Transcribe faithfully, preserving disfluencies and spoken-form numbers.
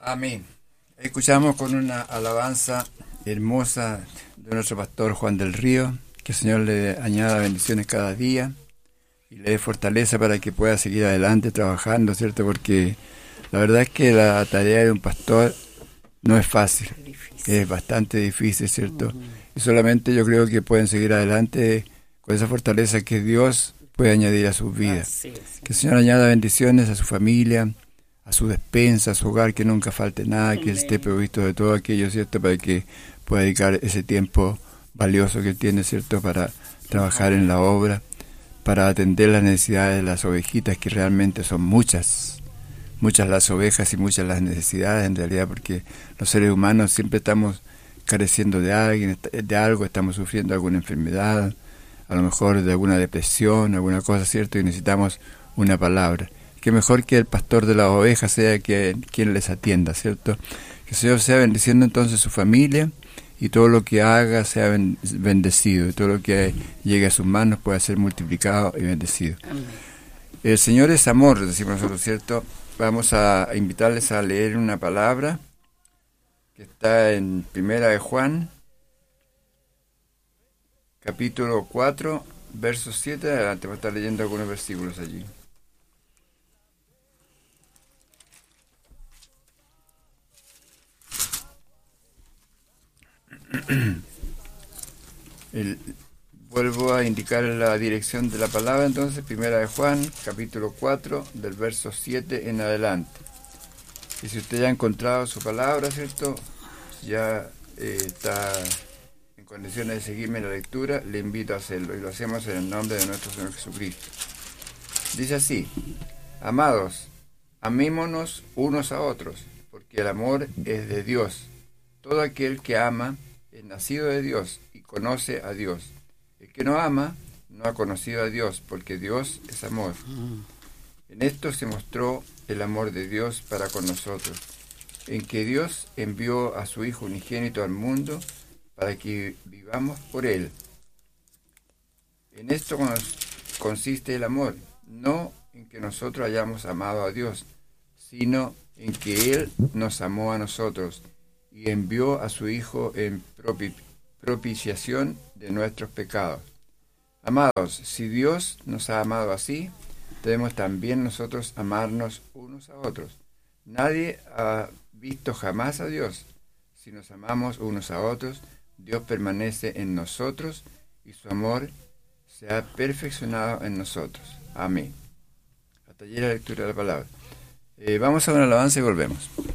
Amén. Escuchamos con una alabanza hermosa de nuestro pastor Juan del Río, que el Señor le añada bendiciones cada día y le dé fortaleza para que pueda seguir adelante trabajando, ¿cierto? Porque la verdad es que la tarea de un pastor no es fácil, Difícil. es bastante difícil, ¿cierto? Uh-huh. Y solamente yo creo que pueden seguir adelante con esa fortaleza que Dios puede añadir a sus vidas. Que el Señor añada bendiciones a su familia, a su despensa, a su hogar, que nunca falte nada, que Él esté provisto de todo aquello, ¿cierto? Para que pueda dedicar ese tiempo valioso que Él tiene, ¿cierto? Para trabajar en la obra, para atender las necesidades de las ovejitas, que realmente son muchas. Muchas las ovejas y muchas las necesidades, en realidad, porque los seres humanos siempre estamos careciendo de alguien, de algo, estamos sufriendo alguna enfermedad, a lo mejor de alguna depresión, alguna cosa, ¿cierto? Y necesitamos una palabra. Que mejor que el pastor de las ovejas sea que, quien les atienda, ¿cierto? Que el Señor sea bendiciendo entonces su familia y todo lo que haga sea bendecido, y todo lo que llegue a sus manos pueda ser multiplicado y bendecido. Amén. El Señor es amor, decimos nosotros, ¿cierto? Vamos a invitarles a leer una palabra que está en Primera de Juan, capítulo cuatro, verso siete. Adelante, voy a estar leyendo algunos versículos allí. El, vuelvo a indicar la dirección de la palabra, entonces, Primera de Juan, capítulo cuatro, del verso siete en adelante. Y si usted ya ha encontrado su palabra, ¿cierto? Ya eh, está en condiciones de seguirme en la lectura, le invito a hacerlo, y lo hacemos en el nombre de nuestro Señor Jesucristo. Dice así: amados, amémonos unos a otros, porque el amor es de Dios. Todo aquel que ama es nacido de Dios y conoce a Dios. El que no ama no ha conocido a Dios, porque Dios es amor. En esto se mostró el amor de Dios para con nosotros, en que Dios envió a su Hijo unigénito al mundo para que vivamos por Él. En esto consiste el amor, no en que nosotros hayamos amado a Dios, sino en que Él nos amó a nosotros y envió a su Hijo en propi- propiciación de nuestros pecados. Amados, si Dios nos ha amado así, debemos también nosotros amarnos unos a otros. Nadie ha visto jamás a Dios. Si nos amamos unos a otros, Dios permanece en nosotros y su amor se ha perfeccionado en nosotros. Amén. Hasta allí la lectura de la palabra. Eh, vamos a una alabanza y volvemos.